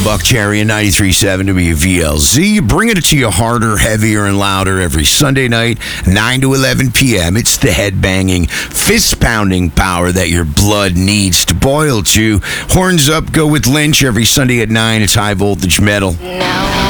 Buck Cherry and 93.7 WVLZ. Bringing it to you harder, heavier, and louder every Sunday night, 9 to 11 p.m. It's the head-banging, fist-pounding power that your blood needs to boil to. Horns up, go with Lynch every Sunday at 9. It's high voltage metal. Now